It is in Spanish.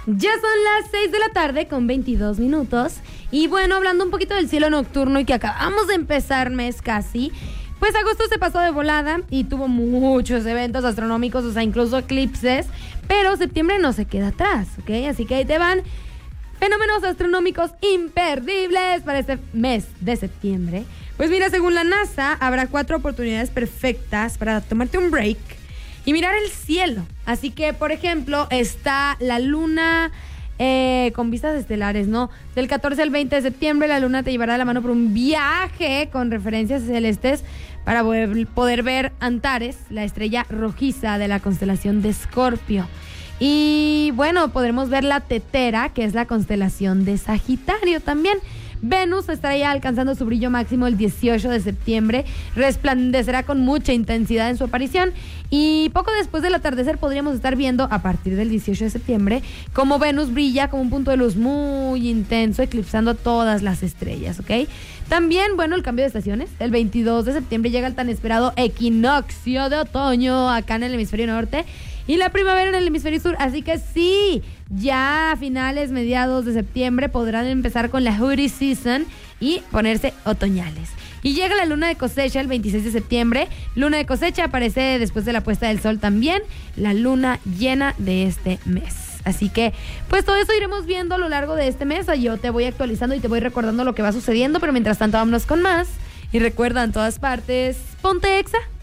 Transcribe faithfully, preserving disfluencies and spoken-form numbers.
Ya son las seis de la tarde con veintidós minutos. Y bueno, hablando un poquito del cielo nocturno y que acabamos de empezar mes casi, pues agosto se pasó de volada y tuvo muchos eventos astronómicos, o sea, incluso eclipses, pero septiembre no se queda atrás, ¿ok? Así que ahí te van fenómenos astronómicos imperdibles para este mes de septiembre. Pues mira, según la NASA, habrá cuatro oportunidades perfectas para tomarte un break y mirar el cielo. Así que, por ejemplo, está la luna eh, con vistas estelares, ¿no? Del catorce al veinte de septiembre, la luna te llevará de la mano por un viaje con referencias celestes para poder ver Antares, la estrella rojiza de la constelación de Escorpio. Y bueno, podremos ver la Tetera, que es la constelación de Sagitario también. Venus estará ya alcanzando su brillo máximo el dieciocho de septiembre, resplandecerá con mucha intensidad en su aparición y poco después del atardecer podríamos estar viendo a partir del dieciocho de septiembre cómo Venus brilla como un punto de luz muy intenso, eclipsando todas las estrellas, ¿ok? También, bueno, el cambio de estaciones, el veintidós de septiembre llega el tan esperado equinoccio de otoño acá en el hemisferio norte y la primavera en el hemisferio sur, así que sí, ya a finales, mediados de septiembre podrán empezar con la hoodie season y ponerse otoñales. Y llega la luna de cosecha el veintiséis de septiembre. Luna de cosecha aparece después de la puesta del sol también, la luna llena de este mes. Así que, pues todo eso iremos viendo a lo largo de este mes. Yo te voy actualizando y te voy recordando lo que va sucediendo, pero mientras tanto vámonos con más. Y recuerda, en todas partes, ponte Exa.